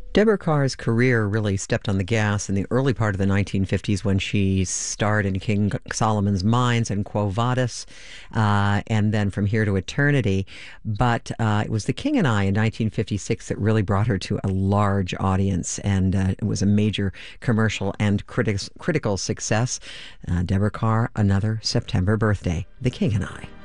Deborah Carr's career really stepped on the gas in the early part of the 1950s when she starred in King Solomon's Mines and Quo Vadis, and then From Here to Eternity. But it was The King and I in 1956 that really brought her to a large audience, and it was a major commercial and critical success. Deborah Carr, another September birthday, The King and I.